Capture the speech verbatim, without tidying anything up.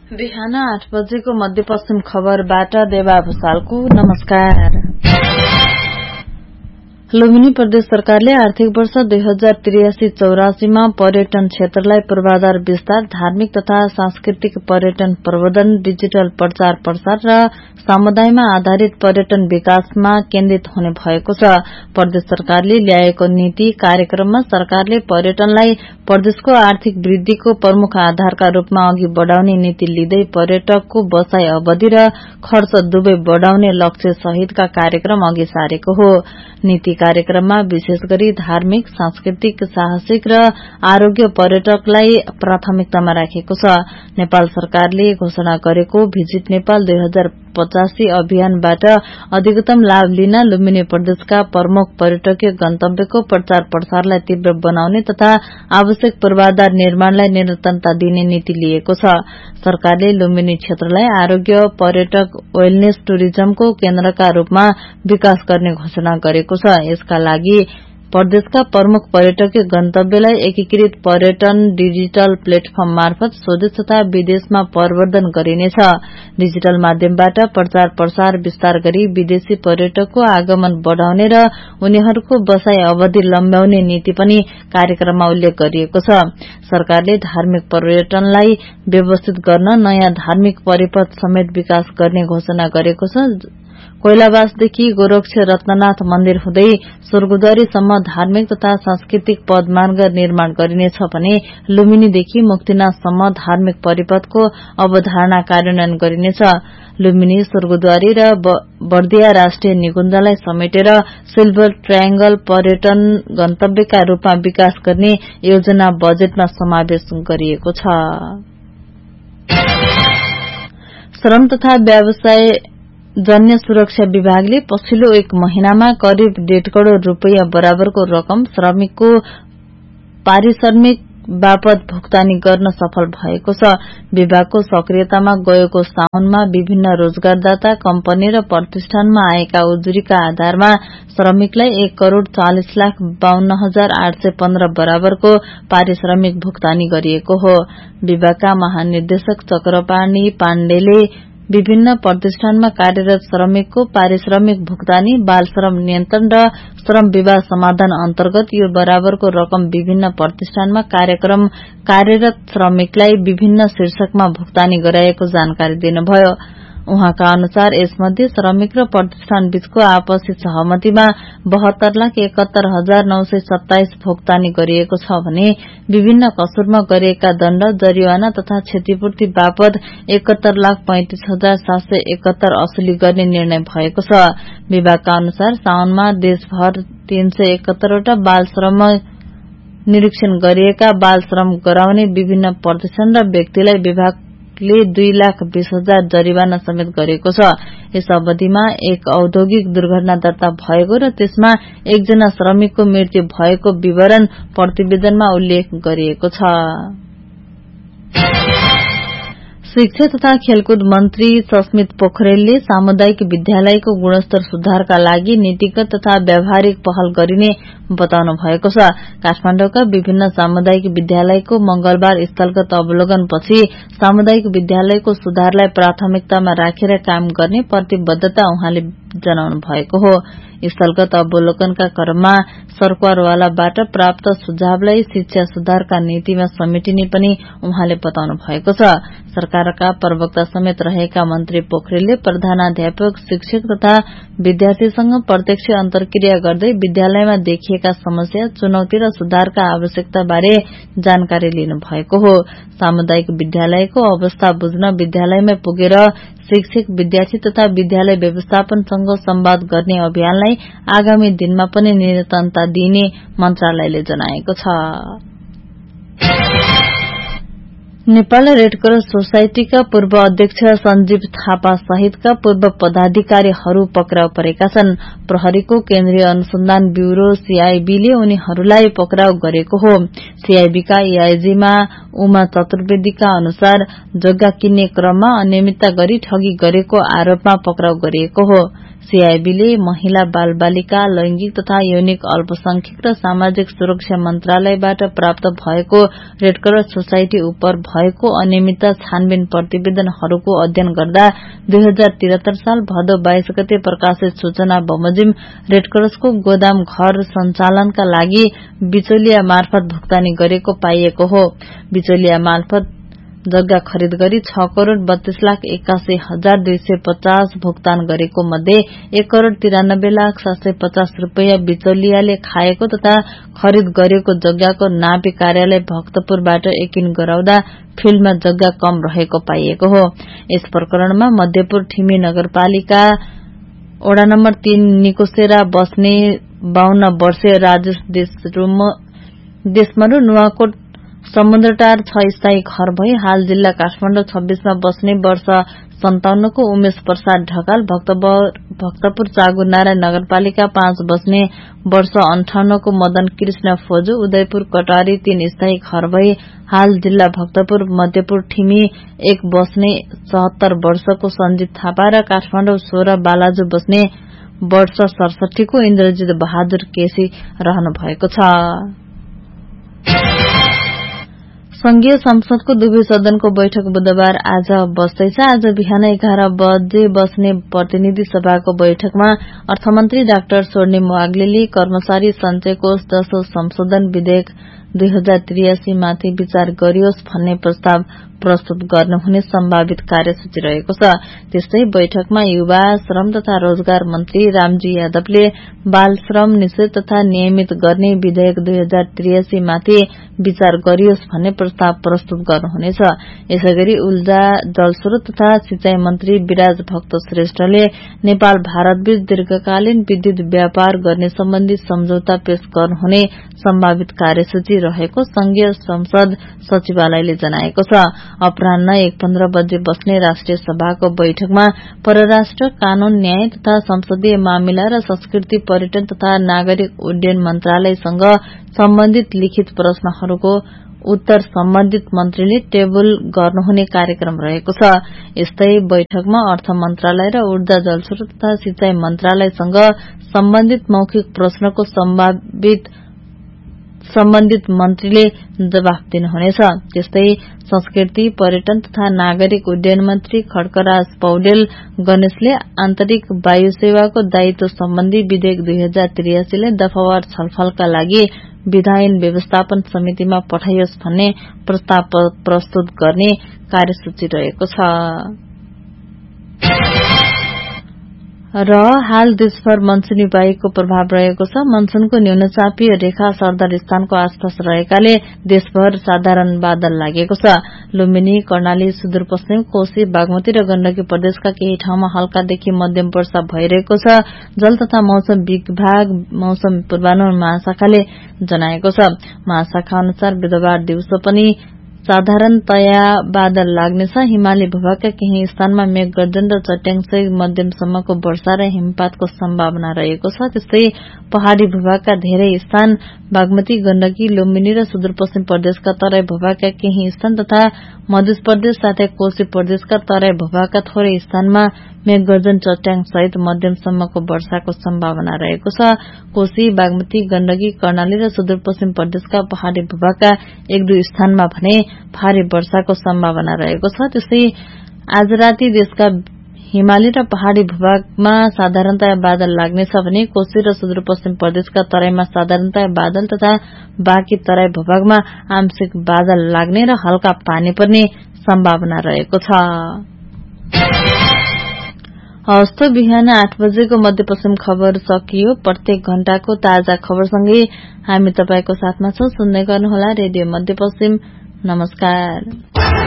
बिहान आठ बजेको मध्यपश्चिम खबरबाट देवा भूषालको नमस्कार। लुम्बिनी प्रदेश सरकारले आर्थिक वर्ष दुई हजार त्रियासी चौरासीमा पर्यटन क्षेत्रलाई पूर्वाधार विस्तार, धार्मिक तथा सांस्कृतिक पर्यटन प्रवर्धन, डिजिटल प्रचार प्रसार र समुदायमा आधारित पर्यटन विकासमा केन्द्रित हुने भएको छ। प्रदेश सरकारले ल्याएको नीति कार्यक्रममा सरकारले पर्यटनलाई प्रदेशको आर्थिक वृद्धिको प्रमुख आधारका रूपमा अघि बढ़ाउने नीति लिँदै पर्यटकको बसाई अवधि र खर्च दुवै बढ़ाउने लक्ष्य सहितका कार्यक्रम अघि सारेको हो। नीति कार्यक्रममा विशेष गरी धार्मिक, सांस्कृतिक, साहसिक र आरोग्य पर्यटकलाई प्राथमिकतामा राखेको छ। नेपाल सरकारले घोषणा गरेको भिजिट नेपाल दुई हजार पचासी अभियानबाट अधिकतम लाभ लिन लुम्बिनी प्रदेशका प्रमुख पर्यटकीय गन्तव्यको प्रचार प्रसारलाई तीव्र बनाउने तथा आवश्यक पूर्वाधार निर्माणलाई निरन्तरता दिने नीति लिएको छ। सरकारले लुम्बिनी क्षेत्रलाई आरोग्य, पर्यटक, वेलनेस टुरिज्मको केन्द्रका रूपमा विकास गर्ने घोषणा गरेको छ। यसका लागि प्रदेशका प्रमुख पर्यटकीय गन्तव्यलाई एकीकृत पर्यटन डिजिटल प्लेटफर्म मार्फत स्वदेश तथा विदेशमा प्रवर्धन गरिनेछ। डिजिटल माध्यमबाट प्रचार प्रसार विस्तार गरी विदेशी पर्यटकको आगमन बढ़ाउने र उनीहरूको बसाई अवधि लम्ब्याउने नीति पनि कार्यक्रममा उल्लेख गरिएको छ। सरकारले धार्मिक पर्यटनलाई व्यवस्थित गर्न नयाँ धार्मिक परिपथ समेत विकास गर्ने घोषणा गरेको छ। कोइलाबासदेखि गोरक्ष रत्ननाथ मन्दिर हुँदै स्वर्गद्वारीसम्म धार्मिक तथा सांस्कृतिक पदमार्ग निर्माण गरिनेछ भने लुम्बिनीदेखि मुक्तिनाथसम्म धार्मिक परिपथको अवधारणा कार्यान्वयन गरिनेछ। लुम्बिनी, स्वर्गद्वारी र बर्दिया राष्ट्रिय निकुञ्जलाई समेटेर सिल्भर ट्रायंगल पर्यटन गन्तव्यका रूपमा विकास गर्ने योजना बजेटमा समावेश गरिएको छ। श्रम तथा व्यवसाय जन्य सुरक्षा विभागले पछिल्लो एक महिनामा करिब डेढ़ करोड़ रूपियाँ बराबरको रकम श्रमिकको पारिश्रमिक बापत भुक्तानी गर्न सफल भएको छ। विभागको सक्रियतामा गएको साउनमा विभिन्न रोजगारदाता कम्पनी र प्रतिष्ठानमा आएका उजुरीका आधारमा श्रमिकलाई एक करोड़ चालीस लाख बाहन्न हजार आठ सय पन्ध्र बराबरको पारिश्रमिक भुक्तानी गरिएको हो। विभागका महानिर्देशक चक्रपाणी पाण्डेले विभिन्न प्रतिष्ठानमा कार्यरत श्रमिकको पारिश्रमिक भुक्तानी, बाल श्रम नियन्त्रण र श्रम विवाद समाधान अन्तर्गत यो बराबरको रकम विभिन्न प्रतिष्ठानमा कार्यक्रम कार्यरत श्रमिकलाई विभिन्न शीर्षकमा भुक्तानी गराएको जानकारी दिनुभयो। उहाँका अनुसार यसमध्ये श्रमिक र प्रतिष्ठान बीचको आपसी सहमतिमा बहत्तर लाख एकहत्तर हजार नौ सय सत्ताइस भुक्तानी गरिएको छ भने विभिन्न कसुरमा गरिएका दण्ड, जरिवाना तथा क्षतिपूर्ति बापत एकहत्तर लाख पैंतिस हजार सात सय एकहत्तर असुली गर्ने निर्णय भएको छ। विभागका अनुसार साउनमा देशभर तीन सय एकहत्तरवटा बाल श्रम निरीक्षण गरिएका बाल श्रम गराउने विभिन्न प्रतिष्ठान र व्यक्तिलाई विभाग ले दुई लाख बीस हजार जरिवाना समेत गरेको छ। यस अवधिमा एक औद्योगिक दुर्घटना दर्ता भएको र त्यसमा एकजना श्रमिकको मृत्यु भएको विवरण प्रतिवेदनमा उल्लेख गरिएको छ। शिक्षा तथा खेलकुद मन्त्री सस्मित पोखरेलले सामुदायिक विद्यालयको गुणस्तर सुधारका लागि नीतिगत तथा व्यावहारिक पहल गरिने बताउनु भएको छ। काठमाडौँका विभिन्न सामुदायिक विद्यालयको मंगलबार स्थलगत अवलोकनपछि सामुदायिक विद्यालयको सुधारलाई प्राथमिकतामा राखेर काम गर्ने प्रतिबद्धता उहाँले जनाउनु भएको हो। स्थलगत अवलोकनका क्रममा सरकारवालाबाट प्राप्त सुझावलाई शिक्षा सुधारका नीतिमा समेटिने पनि उहाँले बताउनु भएको छ। सरकारका प्रवक्ता समेत रहेका मन्त्री पोखरेलले प्रधानाध्यापक, शिक्षक तथा विद्यार्थीसँग प्रत्यक्ष अन्तर्क्रिया गर्दै विद्यालयमा देखिएका समस्या, चुनौती र सुधारका आवश्यकता बारे जानकारी लिनु भएको हो। सामुदायिक विद्यालयको अवस्था बुझ्न विद्यालयमै पुगेर शिक्षक, विद्यार्थी तथा विद्यालय व्यवस्थापनसँग संवाद गर्ने अभियानलाई आगामी दिनमा पनि निरन्तरता दिने मन्त्रालयले जनाएको छ। नेपाल रेडक्रस सोसाइटीका पूर्व अध्यक्ष सञ्जीव थापा सहितका पूर्व पदाधिकारीहरू पक्राउ परेका छन्। प्रहरीको केन्द्रीय अनुसन्धान ब्यूरो सीआईबीले उनीहरूलाई पक्राउ गरेको हो। सीआईबीका एआईजीमा उमा चतुर्वेदीका अनुसार जग्गा किन्ने क्रममा अनियमितता गरी ठगी गरेको आरोपमा पक्राउ गरिएको हो। सीआईबीले महिला बालबालिका लैंगिक तथा यौनिक अल्पसंख्यक र सामाजिक सुरक्षा मन्त्रालयबाट प्राप्त भएको रेडक्रस सोसाइटी उप भएको अनियमितता छानबिन प्रतिवेदनहरूको अध्ययन गर्दा दुई हजार त्रिहत्तर साल भदौ बाइस गते प्रकाशित सूचना बमोजिम रेडक्रसको गोदाम घर सञ्चालनका लागि बिचौलिया मार्फत भुक्तानी गरेको पाइएको हो। बिचौलिया मार्फत जग्गा खरिद गरी छ करोड़ बत्तीस लाख एकासी हजार दुई सय पचास भुक्तान गरेको मध्ये एक करोड़ तिरानब्बे लाख सात सय पचास रूपियाँ बिचौलियाले खाएको तथा खरिद गरेको जग्गाको नापी कार्यालय भक्तपुरबाट यकिन गराउँदा फिल्डमा जग्गा कम रहेको पाइएको हो। यस प्रकरणमा मध्यपुर ठिमी नगरपालिका वडा नम्बर तीन निकोसेरा बस्ने बाहन्न वर्षीय राजेश देशमरू नुवाकोट समुद्रटार छ स्थायी घर भई हाल जिल्ला काठमाडौँ छब्बीसमा बस्ने वर्ष सन्ताउन्न को उमेश प्रसाद ढकाल भक्तपुर चागु नारायण नगरपालिका पाँच बस्ने वर्ष अन्ठाउन्न को मदन कृष्ण फोजु उदयपुर कटारी तीन स्थायी घर भई हाल जिल्ला भक्तपुर मध्यपुर ठिमी एक बस्ने चौहत्तर वर्षको सञ्जित थापा र काठमाडौँ सोह्र बालाजु बस्ने वर्ष सडसठी को इन्द्रजित बहादुर केसी रहनु भएको छ। संघीय संसदको दुवै सदनको बैठक बुधबार आज बस्दैछ। आज बिहान एघार बजे बस्ने प्रतिनिधि सभाको बैठकमा अर्थमन्त्री डाक्टर स्वर्णिम वाग्लेले कर्मचारी सञ्चय कोष दशौं संशोधन विधेयक दुई हजार त्रियासी माथि विचार गरियोस् भन्ने प्रस्ताव प्रस्तुत गर्नुहुने सम्भावित कार्यसूची रहेको छ। त्यस्तै बैठकमा युवा श्रम तथा रोजगार मन्त्री रामजी यादवले बाल श्रम निषेध तथा नियमित गर्ने विधेयक दुई हजार त्रियासी माथि विचार गरियोस् भन्ने प्रस्ताव प्रस्तुत गर्नुहुनेछ। यसैगरी ऊर्जा जलस्रोत तथा सिंचाई मन्त्री विराज भक्त श्रेष्ठले नेपाल भारतबीच दीर्घकालीन विद्युत व्यापार गर्ने सम्बन्धी सम्झौता पेश गर्नुहुने सम्भावित कार्यसूची रहेको संघीय संसद सचिवालयले जनाएको छ। अपराह्न एक पन्ध्र बजे बस्ने राष्ट्रिय सभाको बैठकमा परराष्ट्र कानून न्याय तथा संसदीय मामिला र संस्कृति पर्यटन तथा नागरिक उड्डयन मन्त्रालयसँग सम्बन्धित लिखित प्रश्नहरूको उत्तर सम्बन्धित मन्त्रीले टेबल गर्नुहुने कार्यक्रम रहेको छ। यस्तै बैठकमा अर्थ मन्त्रालय र ऊर्जा जलस्रोत तथा सिंचाई मन्त्रालयसँग सम्बन्धित मौखिक प्रश्नको सम्भावित सम्बन्धित मन्त्रीले जवाफ दिनुहुनेछ। त्यस्तै संस्कृति पर्यटन तथा नागरिक उड्डयन मन्त्री खड्कराज पौडेल गणेशले आन्तरिक वायु सेवाको दायित्व सम्बन्धी विधेयक दुई हजार त्रियासीले दफावार छलफलका लागि विधायन व्यवस्थापन समितिमा पठाइयोस् भन्ने प्रस्ताव प्रस्तुत गर्ने कार्यसूची रहेको छ। र हाल देशभर मनसूनी वायुको प्रभाव रहेको छ। मनसूनको न्यूनचापीय रेखा सरदर स्थानको आसपास रहेकाले देशभर साधारण बादल लागेको छ। लुम्बिनी कर्णाली सुदूरपश्चिम कोशी बागमती र गण्डकी प्रदेशका केही ठाउँमा हल्कादेखि मध्यम वर्षा भइरहेको छ। जल तथा मौसम विभाग मौसम पूर्वानुमान महाशाखाले जनाएको छ। महाशाखा अनुसार बुधबार दिउँसो पनि साधारणतया बादल लाग्नेछ। हिमाली भूभागका केही स्थानमा मेघ गर्जन र चट्याङसहित मध्यमसम्मको वर्षा र हिमपातको सम्भावना रहेको छ। त्यस्तै पहाड़ी भूभागका धेरै स्थान बागमती गण्डकी लुम्बिनी र सुदूरपश्चिम प्रदेशका तराई भूभागका केही स्थान तथा मध्य प्रदेश साथै कोशी प्रदेशका तराई भूभागका थोरै स्थानमा मेघ गर्जन चट्याङ सहित मध्यमसम्मको वर्षाको सम्भावना रहेको छ। कोशी बागमती गण्डकी कर्णाली र सुदूरपश्चिम प्रदेशका पहाड़ी भूभागका एक दुई स्थानमा भने भारी वर्षाको सम्भावना रहेको छ। त्यस्तै आज राति देशका हिमाली र पहाड़ी भूभागमा साधारणतया बादल लाग्नेछ भने कोशी र सुदूरपश्चिम प्रदेशका तराईमा साधारणतया बादल तथा बाँकी तराई भूभागमा आंशिक बादल लाग्ने र हल्का पानी पर्ने सम्भावना रहेको छ। हवस् त बिहान आठ बजेको मध्यपश्चिम खबर सकियो। प्रत्येक घण्टाको ताजा खबरसँगै हामी तपाईको साथमा छौं। सुन्दै गर्नुहोला रेडियो मध्यपश्चिम। नमस्कार।